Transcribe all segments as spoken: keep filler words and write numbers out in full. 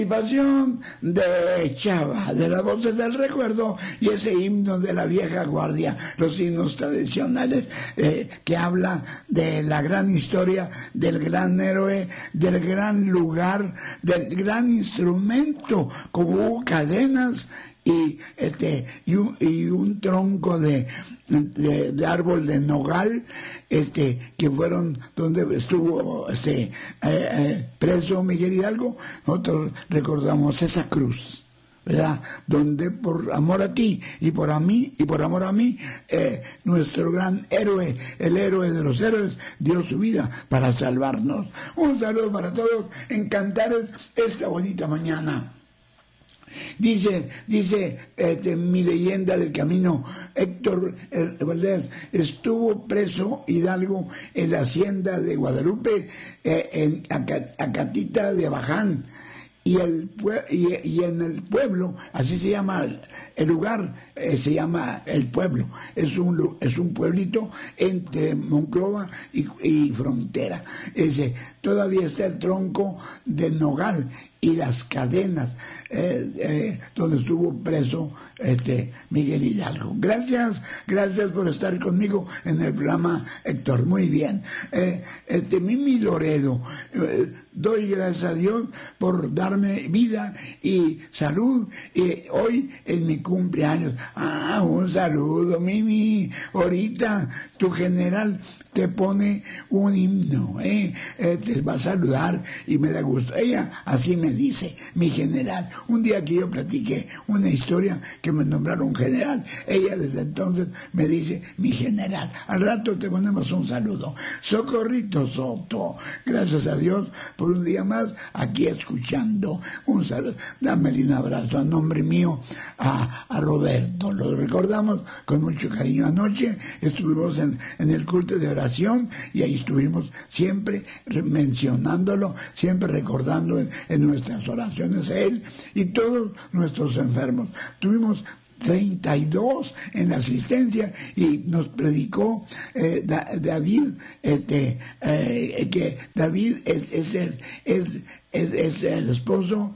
Participación de Chava, de las voces del recuerdo, y ese himno de la vieja guardia, los himnos tradicionales eh, que habla de la gran historia, del gran héroe, del gran lugar, del gran instrumento, como hubo cadenas y este y un, y un tronco de, de, de árbol de nogal, este que fueron donde estuvo este eh, eh, preso Miguel Hidalgo. Nosotros recordamos esa cruz, ¿verdad? Donde por amor a ti y por a mí y por amor a mí, eh, nuestro gran héroe, el héroe de los héroes, dio su vida para salvarnos. Un saludo para todos en Cantares esta bonita mañana. Dice, dice este, mi leyenda del camino, Héctor Valdés, estuvo preso Hidalgo en la hacienda de Guadalupe, eh, en Acatita de Abaján, y, el, y, y en el pueblo, así se llama el, el lugar, eh, se llama el pueblo, es un, es un pueblito entre Monclova y, y frontera. Ese, todavía está el tronco del nogal y las cadenas eh, eh, donde estuvo preso este Miguel Hidalgo. Gracias, gracias por estar conmigo en el programa, Héctor. Muy bien. Eh, este Mimi Loredo, eh, doy gracias a Dios por darme vida y salud y hoy en mi cumpleaños. Ah, un saludo, Mimi. Ahorita tu general te pone un himno, eh, eh, te va a saludar y me da gusto. Ella así me dice, mi general. Un día que yo platiqué una historia que me nombraron general, ella desde entonces me dice, mi general. Al rato te ponemos un saludo. Socorrito Soto, gracias a Dios por un día más aquí escuchando. Un saludo, dámele un abrazo a nombre mío a, a Roberto. Lo recordamos con mucho cariño. Anoche estuvimos en, en el culto de oración y ahí estuvimos siempre mencionándolo, siempre recordando en, en nuestras oraciones a él y todos nuestros enfermos. Tuvimos treinta y dos en la asistencia y nos predicó eh, da, David, este, eh, que David es, es, el, es, es, es el esposo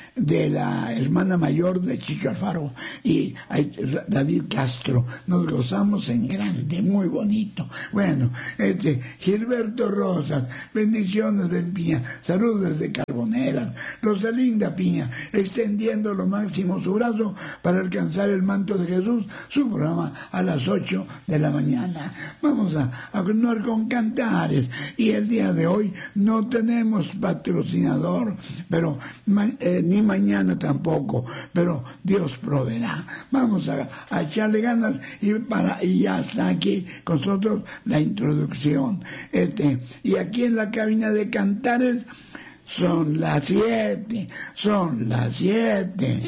de la hermana mayor de Chicho Alfaro y David Castro. Nos gozamos en grande, muy bonito. Bueno, este Gilberto Rosas, bendiciones, Ben Piña, saludos desde Carboneras. Rosalinda Piña, extendiendo lo máximo su brazo para alcanzar el manto de Jesús, su programa a las ocho de la mañana. Vamos a, a continuar con Cantares y el día de hoy no tenemos patrocinador, pero eh, ni mañana tampoco, pero Dios proveerá. Vamos a, a echarle ganas y para y ya está aquí con nosotros la introducción. Este, y aquí en la cabina de Cantares son las siete, son las siete.